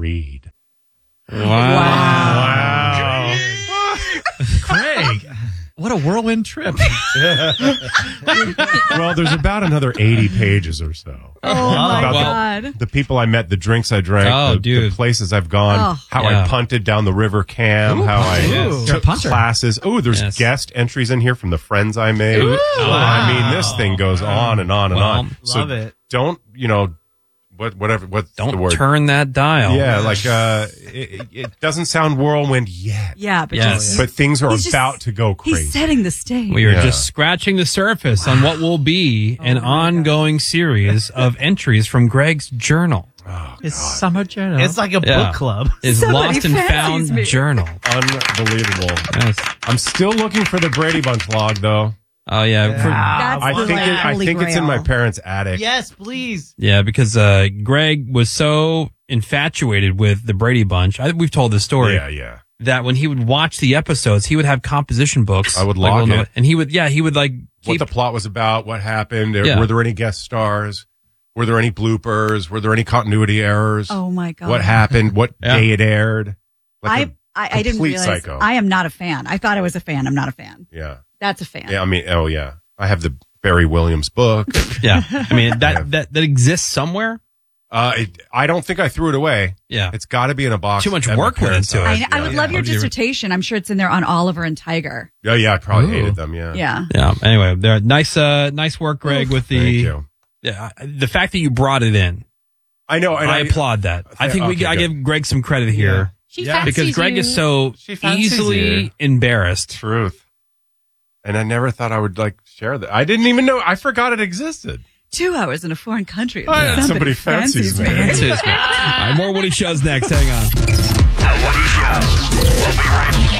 read. Wow. Craig, what a whirlwind trip. Well, there's about another 80 pages or so. Oh, my About God. The people I met, the drinks I drank, the places I've gone, how I punted down the River Cam, how I took classes. Oh, there's guest entries in here from the friends I made. I mean, this thing goes on and on and on. Love it. Don't, what's the word? Don't turn that dial. Yeah, like it doesn't sound whirlwind yet. Yeah, but but things are about to go crazy. He's setting the stage. We are just scratching the surface on what will be an ongoing series of entries from Greg's journal. Oh, his summer journal. It's like a book club. His lost and found journal. Unbelievable. Yes. I'm still looking for the Brady Bunch log, though. Oh, yeah. I think it's in my parents' attic. Yes, please. Yeah, because Greg was so infatuated with the Brady Bunch. We've told this story. Yeah. That when he would watch the episodes, he would have composition books. I would log it. And he would like what the plot was about, what happened. Were there any guest stars? Were there any bloopers? Were there any continuity errors? Oh, my God. What happened? What day it aired? I didn't realize. Psycho. I am not a fan. I thought I was a fan. I'm not a fan. Yeah. That's a fan. Yeah, I mean, I have the Barry Williams book. Yeah. I mean, that exists somewhere. I don't think I threw it away. Yeah. It's got to be in a box. Too much work went into it. I would love your dissertation. I'm sure it's in there on Oliver and Tiger. Yeah, I probably hated them, yeah. Yeah. Anyway, they're nice work, Greg, with the... Thank you. Yeah, the fact that you brought it in. I know. And I applaud that. I think I give Greg some credit here. Because Greg is so easily embarrassed. Truth. And I never thought I would share that. I didn't even know. I forgot it existed. 2 hours in a foreign country. Somebody fancies me. All right, more Woody Shows next. Hang on. The Woody Show. We'll be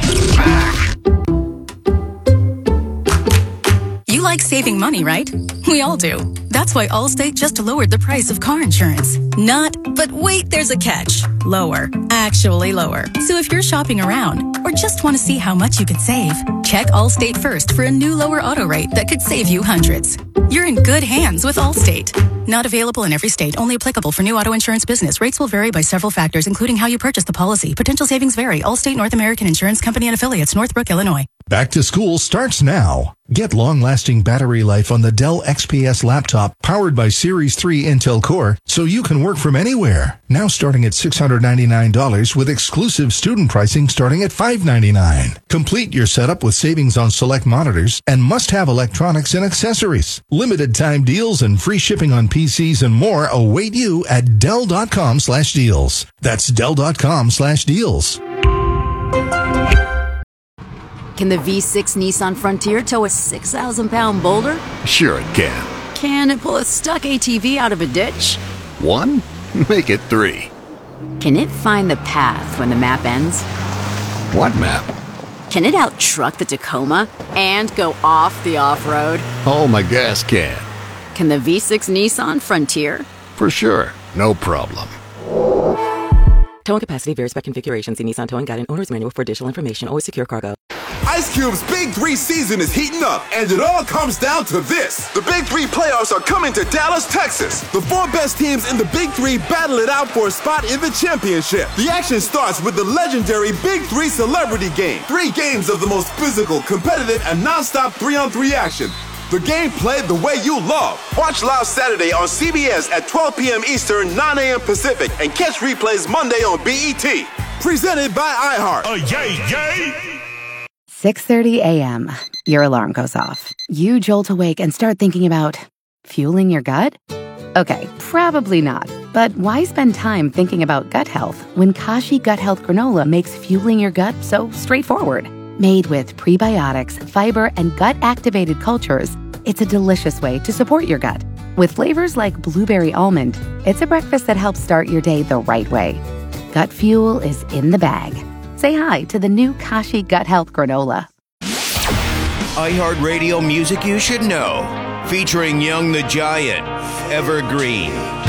right back. You like saving money, right? We all do. That's why Allstate just lowered the price of car insurance. But wait, there's a catch. Lower. Actually lower. So if you're shopping around or just want to see how much you could save, check Allstate first for a new lower auto rate that could save you hundreds. You're in good hands with Allstate. Not available in every state. Only applicable for new auto insurance business. Rates will vary by several factors, including how you purchase the policy. Potential savings vary. Allstate North American Insurance Company and Affiliates, Northbrook, Illinois. Back to school starts now. Get long-lasting battery life on the Dell XPS laptop powered by Series 3 Intel Core so you can work from anywhere. Now starting at $699 with exclusive student pricing starting at $599. Complete your setup with savings on select monitors and must-have electronics and accessories. Limited time deals and free shipping on PCs and more await you at Dell.com/deals. That's Dell.com/deals. Can the V6 Nissan Frontier tow a 6,000-pound boulder? Sure it can. Can it pull a stuck ATV out of a ditch? 1? Make it 3. Can it find the path when the map ends? What map? Can it out-truck the Tacoma and go off the off-road? Oh, my gas can. Can the V6 Nissan Frontier? For sure. No problem. Towing capacity varies by configuration. See Nissan Towing Guide and Owner's Manual for additional information. Always secure cargo. Ice Cube's Big 3 season is heating up, and it all comes down to this. The Big 3 playoffs are coming to Dallas, Texas. The 4 best teams in the Big 3 battle it out for a spot in the championship. The action starts with the legendary Big 3 Celebrity Game. 3 games of the most physical, competitive, and non-stop 3-on-3 action. The game played the way you love. Watch live Saturday on CBS at 12 p.m. Eastern, 9 a.m. Pacific, and catch replays Monday on BET. Presented by iHeart. Yay! 6:30 a.m. Your alarm goes off. You jolt awake and start thinking about fueling your gut? Okay, probably not. But why spend time thinking about gut health when Kashi Gut Health Granola makes fueling your gut so straightforward? Made with prebiotics, fiber, and gut-activated cultures, it's a delicious way to support your gut. With flavors like blueberry almond, it's a breakfast that helps start your day the right way. Gut fuel is in the bag. Say hi to the new Kashi Gut Health Granola. iHeartRadio music you should know. Featuring Young the Giant, Evergreen.